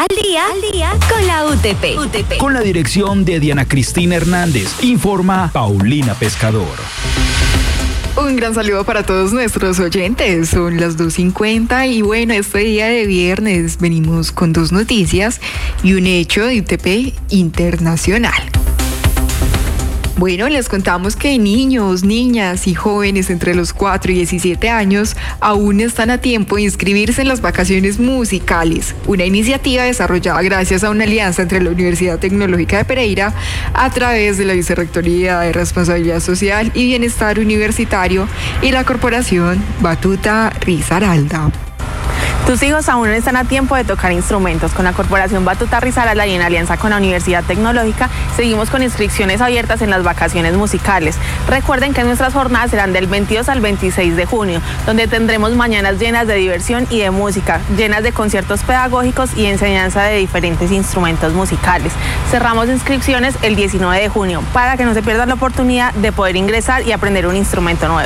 Al día con la UTP. Con la dirección de Diana Cristina Hernández, informa Paulina Pescador. Un gran saludo para todos nuestros oyentes, son las 2:50 y bueno, este día de viernes venimos con dos noticias y un hecho de UTP internacional. Bueno, les contamos que niños, niñas y jóvenes entre los 4 y 17 años aún están a tiempo de inscribirse en las vacaciones musicales, una iniciativa desarrollada gracias a una alianza entre la Universidad Tecnológica de Pereira a través de la Vicerrectoría de Responsabilidad Social y Bienestar Universitario y la Corporación Batuta Risaralda. Tus hijos aún no están a tiempo de tocar instrumentos. Con la Corporación Batuta Risaralda y en alianza con la Universidad Tecnológica, seguimos con inscripciones abiertas en las vacaciones musicales. Recuerden que nuestras jornadas serán del 22 al 26 de junio, donde tendremos mañanas llenas de diversión y de música, llenas de conciertos pedagógicos y enseñanza de diferentes instrumentos musicales. Cerramos inscripciones el 19 de junio, para que no se pierdan la oportunidad de poder ingresar y aprender un instrumento nuevo.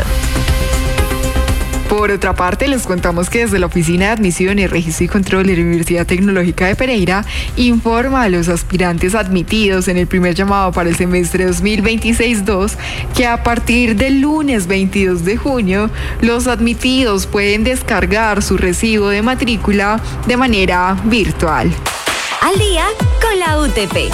Por otra parte, les contamos que desde la Oficina de Admisiones, Registro y Control de la Universidad Tecnológica de Pereira informa a los aspirantes admitidos en el primer llamado para el semestre 2026-2 que a partir del lunes 22 de junio, los admitidos pueden descargar su recibo de matrícula de manera virtual. Al día con la UTP.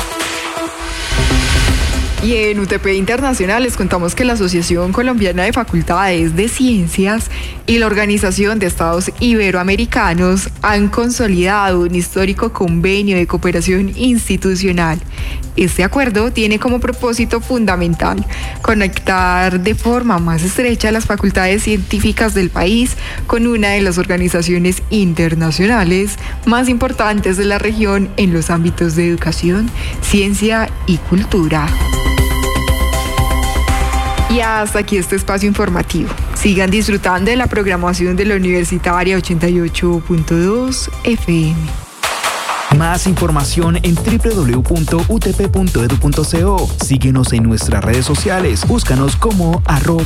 Y en UTP Internacional les contamos que la Asociación Colombiana de Facultades de Ciencias y la Organización de Estados Iberoamericanos han consolidado un histórico convenio de cooperación institucional. Este acuerdo tiene como propósito fundamental conectar de forma más estrecha las facultades científicas del país con una de las organizaciones internacionales más importantes de la región en los ámbitos de educación, ciencia y cultura. Y hasta aquí este espacio informativo. Sigan disfrutando de la programación de la Universitaria 88.2 FM. Más información en www.utp.edu.co. Síguenos en nuestras redes sociales. Búscanos como